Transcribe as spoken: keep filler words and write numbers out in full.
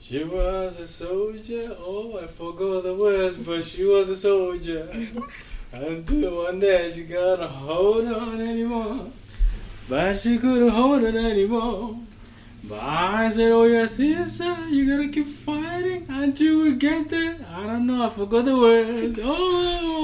She was a soldier. Oh, I forgot the words, but she was a soldier. Until one day she got a hold on anymore. But she couldn't hold it anymore. But I said, oh yes, yes, sir. You gotta keep fighting until we get there. I don't know. I forgot the words. Oh.